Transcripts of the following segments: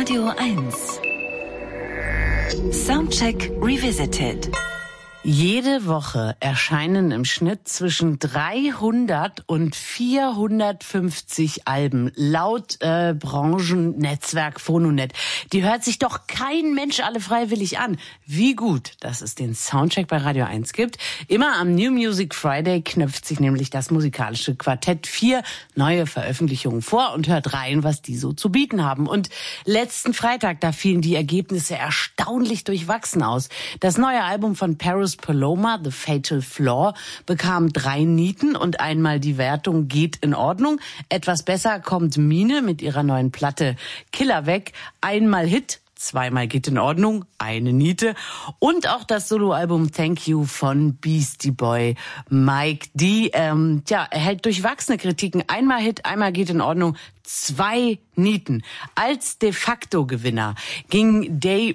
Radio 1. Soundcheck Revisited. Jede Woche erscheinen im Schnitt zwischen 300 und 450 Alben, laut Branchennetzwerk Phononet. Die hört sich doch kein Mensch alle freiwillig an. Wie gut, dass es den Soundcheck bei Radio 1 gibt. Immer am New Music Friday knöpft sich nämlich das musikalische Quartett 4 neue Veröffentlichungen vor und hört rein, was die so zu bieten haben. Und letzten Freitag, da fielen die Ergebnisse erstaunlich durchwachsen aus. Das neue Album von Paris Paloma, The Fatal Flaw, bekam 3 Nieten und einmal die Wertung geht in Ordnung. Etwas besser kommt Mine mit ihrer neuen Platte Killer weg. Einmal Hit, 2-mal geht in Ordnung, 1 Niete. Und auch das Soloalbum Thank You von Beastie Boy Mike D. Erhält durchwachsene Kritiken. 1-mal Hit, 1-mal geht in Ordnung, 2 Nieten. Als de facto Gewinner ging die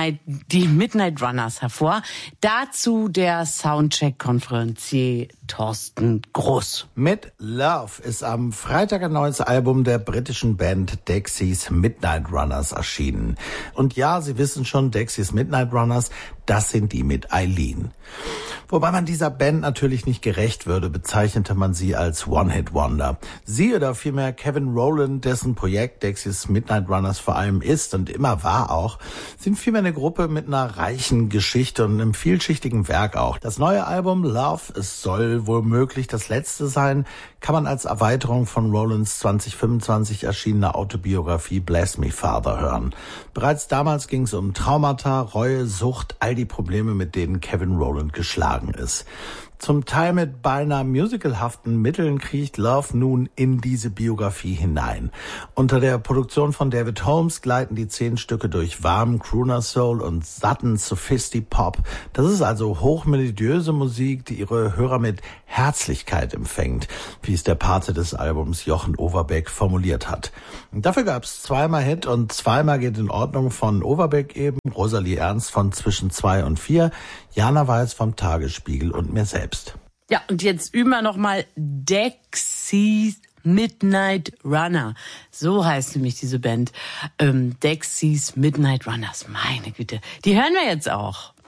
Midnight Runners hervor. Dazu der Soundcheck-Konferencier Thorsten Groß. Mit Love ist am Freitag ein neues Album der britischen Band Dexys Midnight Runners erschienen. Und ja, Sie wissen schon, Dexys Midnight Runners, das sind die mit Eileen. Wobei man dieser Band natürlich nicht gerecht würde, bezeichnete man sie als One-Hit-Wonder. Sie oder vielmehr Kevin Rowland, dessen Projekt Dexys Midnight Runners vor allem ist und immer war auch, sind vielmehr eine Gruppe mit einer reichen Geschichte und einem vielschichtigen Werk auch. Das neue Album Love, es soll womöglich das letzte sein, kann man als Erweiterung von Rowlands 2025 erschienener Autobiografie Bless Me Father hören. Bereits damals ging es um Traumata, Reue, Sucht, all die Probleme, mit denen Kevin Rowland geschlagen ist. Zum Teil mit beinahe musicalhaften Mitteln kriecht Love nun in diese Biografie hinein. Unter der Produktion von David Holmes gleiten die 10 Stücke durch warmen Crooner-Soul und satten Sophisti-Pop. Das ist also hochmelodiöse Musik, die ihre Hörer mit Herzlichkeit empfängt, wie es der Pate des Albums Jochen Overbeck formuliert hat. Und dafür gab es 2-mal Hit und 2-mal geht in Ordnung von Overbeck eben, Rosalie Ernst von Zwischen 2 und 4, Jana Weiß vom Tagesspiegel und mir selbst. Ja, und jetzt üben wir nochmal Dexys Midnight Runner. So heißt nämlich diese Band. Dexys Midnight Runners. Meine Güte. Die hören wir jetzt auch.